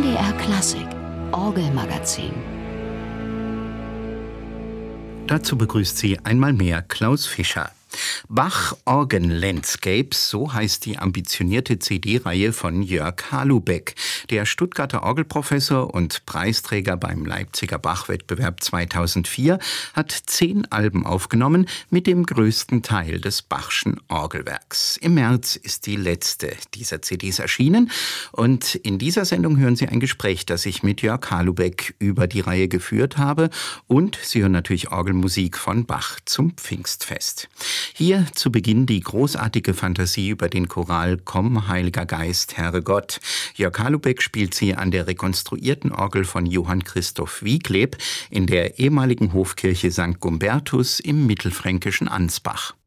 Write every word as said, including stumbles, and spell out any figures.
N D R Klassik Orgelmagazin. Dazu begrüßt Sie einmal mehr Klaus Fischer. Bach Organ Landscapes, so heißt die ambitionierte C D-Reihe von Jörg Halubeck. Der Stuttgarter Orgelprofessor und Preisträger beim Leipziger Bach-Wettbewerb zweitausendvier hat zehn Alben aufgenommen mit dem größten Teil des Bachschen Orgelwerks. Im März ist die letzte dieser C Ds erschienen und in dieser Sendung hören Sie ein Gespräch, das ich mit Jörg Halubeck über die Reihe geführt habe, und Sie hören natürlich Orgelmusik von Bach zum Pfingstfest. Hier zu Beginn die großartige Fantasie über den Choral Komm, Heiliger Geist, Herre Gott. Jörg Halubeck spielt sie an der rekonstruierten Orgel von Johann Christoph Wiegleb in der ehemaligen Hofkirche Sankt Gumbertus im mittelfränkischen Ansbach.